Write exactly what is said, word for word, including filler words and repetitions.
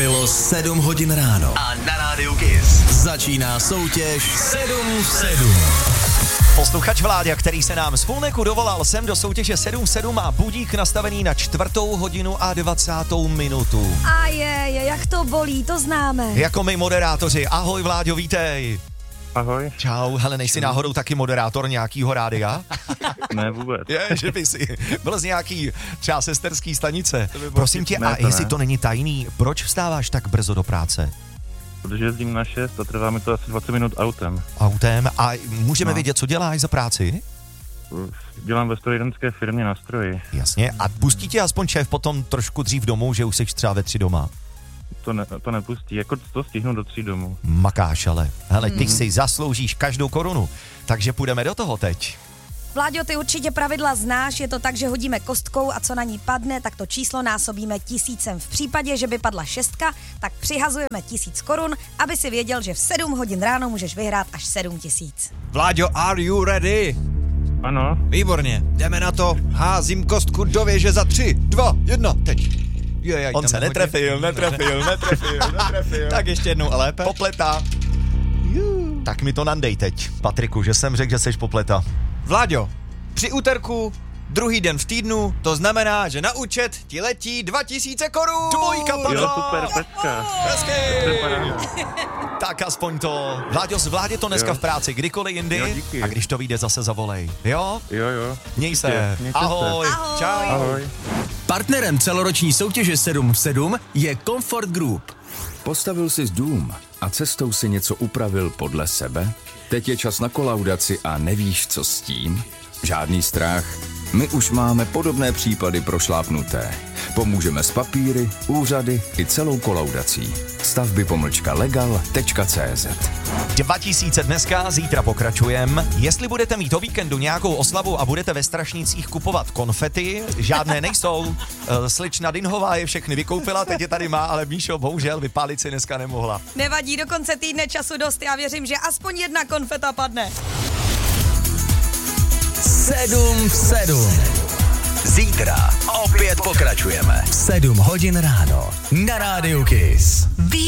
Bylo sedm hodin ráno. A na rádiu Kiss Začíná soutěž sedm v sedm. Posluchač Vláďa, který se nám z Fulneku dovolal sem do soutěže sedm sedm, má budík nastavený na čtvrtou hodinu a dvacátou minutu. A je, je, jak to bolí, to známe. Jako my moderátoři. Ahoj Vláďo, vítej. Ahoj. Čau, hele, nejsi náhodou taky moderátor nějakýho rádia? Ne, vůbec. Je, že by si byl z nějaký třeba sesterský stanice. by Prosím tě, ne, a to jestli ne. to není tajný, proč vstáváš tak brzo do práce? Protože jezdím na šest a trvá mi to asi dvacet minut autem. Autem? A můžeme No. vědět, co děláš za práci? Dělám ve strojírenské firmě na stroji. Jasně. A pustí tě aspoň šéf potom trošku dřív domů, že už jsi třeba ve tři doma? To, ne, to nepustí, jako to stihnu do tří domů. Makáš, ale. Hele, ty si zasloužíš každou korunu. Takže půjdeme do toho teď. Vláďo, ty určitě pravidla znáš, je to tak, že hodíme kostkou a co na ní padne, tak to číslo násobíme tisícem. V případě, že by padla šestka, tak přihazujeme tisíc korun, aby si věděl, že v sedm hodin ráno můžeš vyhrát až sedm tisíc. Vláďo, are you ready? Ano, Výborně, jdeme na to. Házím kostku do věže za tři, dva, jedna, teď. Jejaj, On tam se nehodím. netrefil, netrefil, netrefil, netrefil. Tak ještě jednou a lépe. Popleta. Tak mi to nandej teď, Patriku, že jsem řekl, že seš popleta. Vláďo, při úterku, druhý den v týdnu, to znamená, že na účet ti letí dva tisíce korun. Dvojka jo, padla. super, pecka. Hezky. To je paráda. Tak aspoň to. Vláďo, zvládě to dneska Jo. v práci, kdykoliv jindy. Jo, díky. A když to vyjde, zase zavolej. Jo? Jo, jo. Měj se. Mějte se. Ahoj. Ahoj. Čau. Ahoj. Partnerem celoroční soutěže sedm v sedm je Comfort Group. Postavil jsi dům a cestou si něco upravil podle sebe? Teď je čas na kolaudaci a nevíš, co s tím? Žádný strach. My už máme podobné případy prošlápnuté. Pomůžeme s papíry, úřady i celou kolaudací. Stavby pomlčka legal tečka cé zet. dva tisíce dneska, zítra pokračujem. Jestli budete mít o víkendu nějakou oslavu a budete ve Strašnicích kupovat konfety, žádné nejsou. Eh, Slična Dinhová je všechny vykoupila, teď je tady má, ale Míšo bohužel vypálit si dneska nemohla. Nevadí, do konce týdne času dost, já věřím, že aspoň jedna konfeta padne. sedm v sedm. Zítra opět pokračujeme. sedm hodin ráno. Na rádiu Kiss.